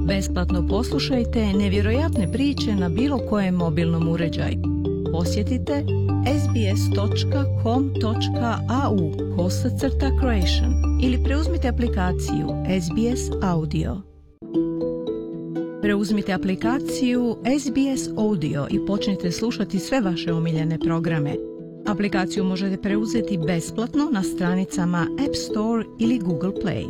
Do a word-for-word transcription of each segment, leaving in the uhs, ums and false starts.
Besplatno poslušajte nevjerojatne priče na bilo kojem mobilnom uređaju. Posjetite sbs.com.au kosacrta Croatian ili preuzmite aplikaciju S B S Audio. Preuzmite aplikaciju S B S Audio i počnite slušati sve vaše omiljene programe. Aplikaciju možete preuzeti besplatno na stranicama App Store ili Google Play.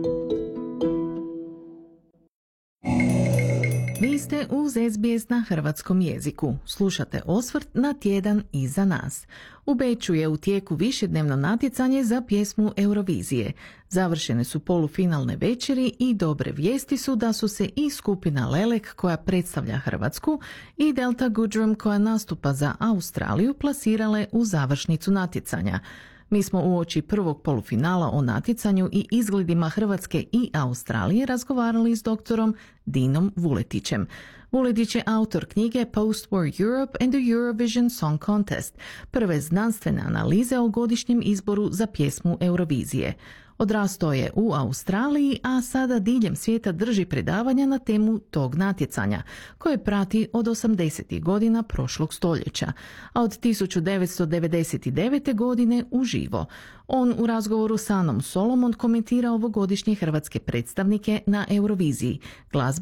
Vi ste uz S B S na hrvatskom jeziku. Slušate osvrt na tjedan iza nas. U Beču je u tijeku višednevno natjecanje za pjesmu Eurovizije. Završene su polufinalne večeri i dobre vijesti su da su se i skupina Lelek koja predstavlja Hrvatsku i Delta Goodrum koja nastupa za Australiju plasirale u završnicu natjecanja. Mi smo uoči prvog polufinala o natjecanju i izgledima Hrvatske i Australije razgovarali s doktorom Dinom Vuletićem. Vuletić je autor knjige Post-War Europe and the Eurovision Song Contest, prve znanstvene analize o godišnjem izboru za pjesmu Eurovizije. Odrastao je u Australiji, a sada diljem svijeta drži predavanja na temu tog natjecanja, koje prati od osamdesetih godina prošlog stoljeća, a od tisuću devetsto devedeset devete. godine uživo. On u razgovoru s Anom Solomon komentira ovogodišnje hrvatske predstavnike na Euroviziji, glazbe